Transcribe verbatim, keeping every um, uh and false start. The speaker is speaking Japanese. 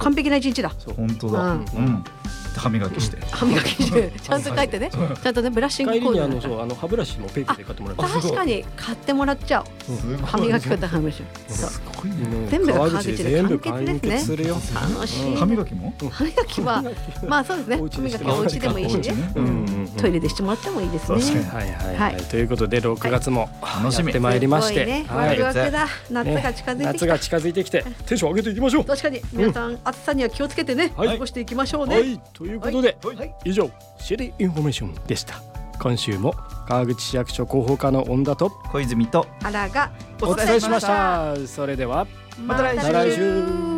完璧な一日だ。 本当だ、うんうん、歯磨きして歯磨きしてちゃんと帰ってねちゃんとねブラッシングコード帰りにあのそうあの歯ブラシもペイペイで買ってもらって確かに買ってもらっちゃう、うん、歯磨き粉と歯ブラシすごいね全部が川口で完結ですね。楽しい。 歯磨きも歯磨きはまあそうですね歯磨きはお家でもいいしね、うん、トイレでしてもらってもいいですね。 はいはいはい、はい、ということでろくがつも楽しみやってまいりまして、 ね、ワクワクだ。夏が近づいてきた、 夏が近づいてきてテンション上げていきましょう。 確かに皆さん、うん、暑さには気をつけてね、はい、過ごしていきましょうね、 はい、ということで、はい、以上シェリーインフォメーションでした。今週も川口市役所広報課の恩田と小泉と原がお伝えしました。それではまた来週。